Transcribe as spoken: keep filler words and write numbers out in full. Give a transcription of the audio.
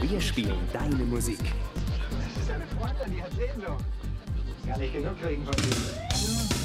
Wir spielen deine Musik. Das ist eine Freundin, die hat Sehnsucht. Gar nicht genug kriegen von dir.